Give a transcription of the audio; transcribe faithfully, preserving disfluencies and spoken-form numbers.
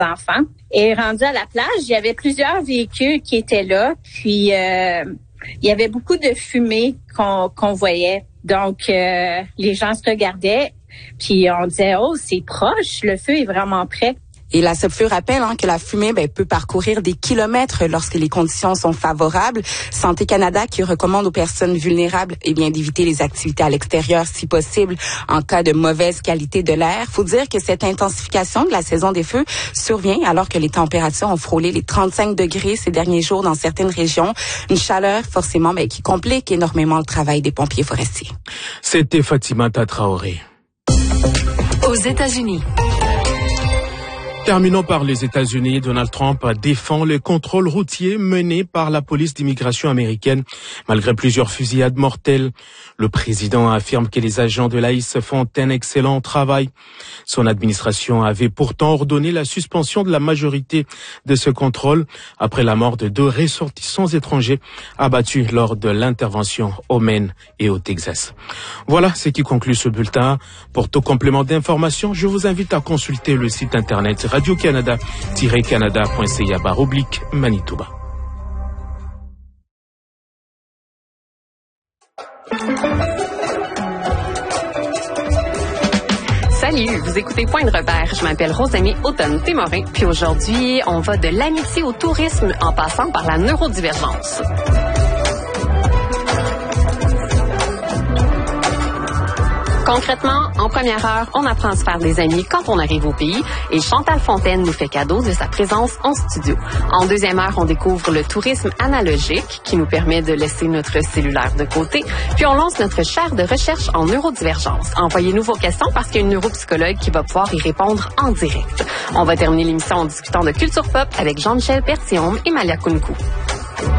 enfants. Et rendu à la plage, il y avait plusieurs véhicules qui étaient là. Puis, euh, il y avait beaucoup de fumée qu'on, qu'on voyait. Donc, euh, les gens se regardaient. Puis, on disait, oh, c'est proche, le feu est vraiment près. Et la SOPFEU rappelle hein, que la fumée ben, peut parcourir des kilomètres lorsque les conditions sont favorables. Santé Canada qui recommande aux personnes vulnérables eh bien d'éviter les activités à l'extérieur si possible en cas de mauvaise qualité de l'air. Faut dire que cette intensification de la saison des feux survient alors que les températures ont frôlé les trente-cinq degrés ces derniers jours dans certaines régions. Une chaleur forcément ben, qui complique énormément le travail des pompiers forestiers. C'était Fatimata Traoré. Aux États-Unis. Terminons par les États-Unis. Donald Trump défend les contrôles routiers menés par la police d'immigration américaine. Malgré plusieurs fusillades mortelles, le président affirme que les agents de l'I C E font un excellent travail. Son administration avait pourtant ordonné la suspension de la majorité de ce contrôle après la mort de deux ressortissants étrangers abattus lors de l'intervention au Maine et au Texas. Voilà ce qui conclut ce bulletin. Pour tout complément d'information, je vous invite à consulter le site internet radio-canada tiret canada point c a barre oblique Manitoba. Salut, vous écoutez Point de repère. Je m'appelle Rosamie Automne-Témorin, puis aujourd'hui, on va de l'amitié au tourisme en passant par la neurodivergence. Concrètement, en première heure, on apprend à se faire des amis quand on arrive au pays et Chantal Fontaine nous fait cadeau de sa présence en studio. En deuxième heure, on découvre le tourisme analogique qui nous permet de laisser notre cellulaire de côté. Puis on lance notre chaire de recherche en neurodivergence. Envoyez-nous vos questions parce qu'il y a une neuropsychologue qui va pouvoir y répondre en direct. On va terminer l'émission en discutant de culture pop avec Jean-Michel Berthiaume et Malia Kounkou.